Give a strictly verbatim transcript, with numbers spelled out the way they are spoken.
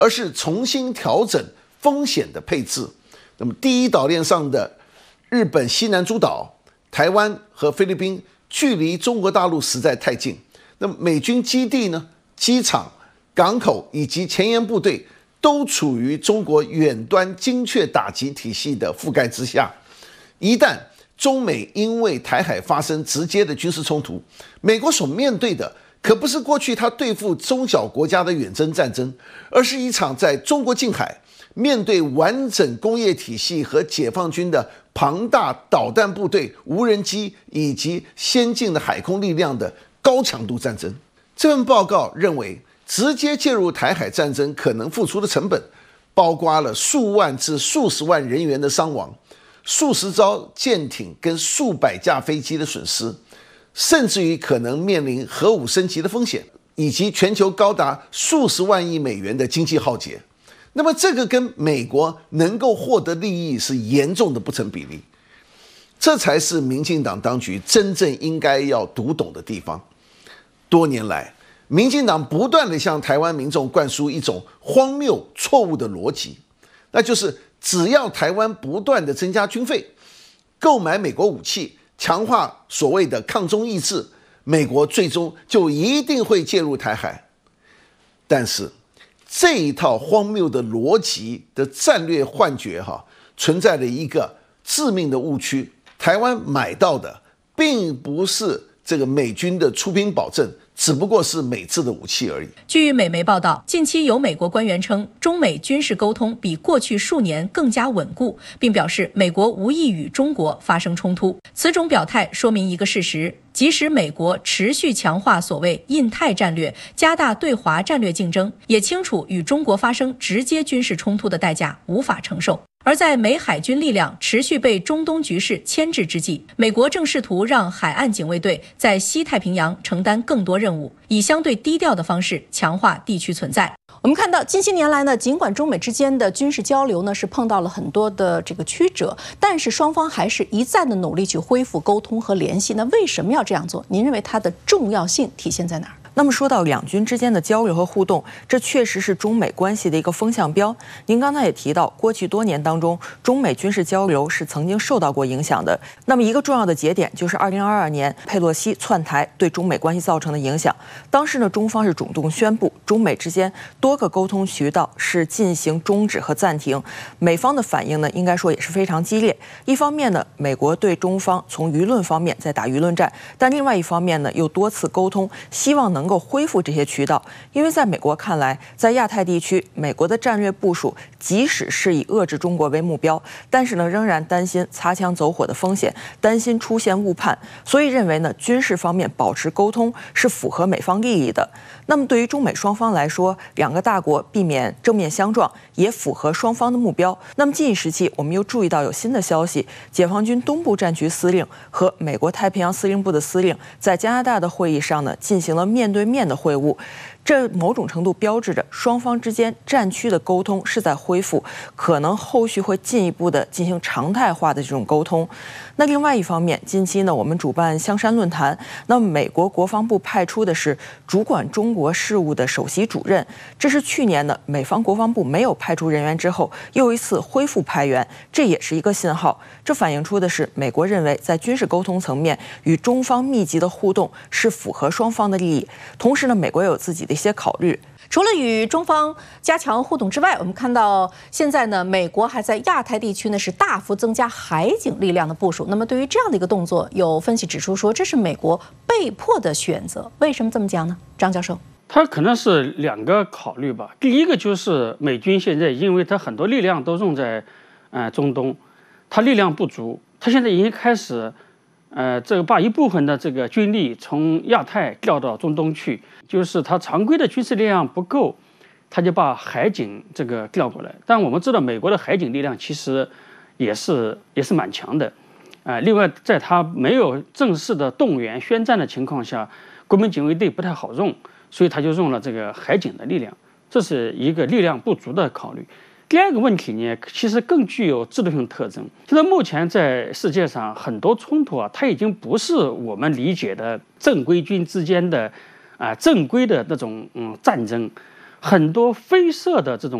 而是重新调整风险的配置。那么第一岛链上的日本西南诸岛、台湾和菲律宾距离中国大陆实在太近，那么美军基地呢、机场、港口以及前沿部队都处于中国远端精确打击体系的覆盖之下。一旦中美因为台海发生直接的军事冲突，美国所面对的可不是过去他对付中小国家的远征战争，而是一场在中国近海面对完整工业体系和解放军的庞大导弹部队、无人机以及先进的海空力量的高强度战争。这份报告认为，直接介入台海战争可能付出的成本，包括了数万至数十万人员的伤亡、数十艘舰艇跟数百架飞机的损失，甚至于可能面临核武升级的风险，以及全球高达数十万亿美元的经济浩劫。那么这个跟美国能够获得利益是严重的不成比例，这才是民进党当局真正应该要读懂的地方。多年来，民进党不断地向台湾民众灌输一种荒谬错误的逻辑，那就是只要台湾不断地增加军费，购买美国武器，强化所谓的抗中意志，美国最终就一定会介入台海。但是这一套荒谬的逻辑的战略幻觉哈，存在了一个致命的误区：台湾买到的并不是这个美军的出兵保证，只不过是美制的武器而已。 据美媒报道，近期有美国官员称，中美军事沟通比过去数年更加稳固，并表示美国无意与中国发生冲突。此种表态说明一个事实：即使美国持续强化所谓印太战略，加大对华战略竞争，也清楚与中国发生直接军事冲突的代价无法承受。而在美海军力量持续被中东局势牵制之际，美国正试图让海岸警卫队在西太平洋承担更多任务，以相对低调的方式强化地区存在。 我们看到近些年来呢，尽管中美之间的军事交流呢是碰到了很多的这个曲折，但是双方还是一再的努力去恢复沟通和联系。那为什么要这样做？您认为它的重要性体现在哪儿？ 那么说到两军之间的交流和互动，这确实是中美关系的一个风向标。您刚才也提到，过去多年当中，中美军事交流是曾经受到过影响的。那么一个重要的节点就是二零二二年佩洛西窜台对中美关系造成的影响。当时呢，中方是主动宣布，中美之间多个沟通渠道是进行终止和暂停。美方的反应呢，应该说也是非常激烈。一方面呢，美国对中方从舆论方面在打舆论战，但另外一方面呢，又多次沟通，希望能能够恢复这些渠道，因为在美国看来，在亚太地区，美国的战略部署即使是以遏制中国为目标，但是呢，仍然担心擦枪走火的风险，担心出现误判，所以认为呢，军事方面保持沟通是符合美方利益的。那么，对于中美双方来说，两个大国避免正面相撞，也符合双方的目标。那么，近一时期，我们又注意到有新的消息，解放军东部战区司令和美国太平洋司令部的司令在加拿大的会议上呢，进行了面对面的会晤。这某种程度标志着双方之间战区的沟通是在恢复，可能后续会进一步的进行常态化的这种沟通。那另外一方面，近期呢，我们主办香山论坛，那么美国国防部派出的是主管中国事务的首席主任，这是去年呢美方国防部没有派出人员之后又一次恢复派员，这也是一个信号。这反映出的是美国认为在军事沟通层面与中方密集的互动是符合双方的利益，同时呢，美国也有自己的一些考虑。 除了与中方加强互动之外，我们看到现在呢，美国还在亚太地区呢是大幅增加海警力量的部署。那么对于这样的一个动作，有分析指出说，这是美国被迫的选择。为什么这么讲呢？张教授， 它可能是两个考虑吧。第一个就是美军现在因为它很多力量都用在呃中东，它力量不足，它现在已经开始。呃，这个把一部分的这个军力从亚太调到中东去，就是它常规的军事力量不够，他就把海警这个调过来。但我们知道，美国的海警力量其实也是也是蛮强的，啊、呃，另外在它没有正式的动员宣战的情况下，国民警卫队不太好用，所以他就用了这个海警的力量，这是一个力量不足的考虑。第二个问题呢，其实更具有制度性特征，就是目前在世界上很多冲突啊，它已经不是我们理解的正规军之间的啊、呃、正规的那种嗯战争， 很多非色的这种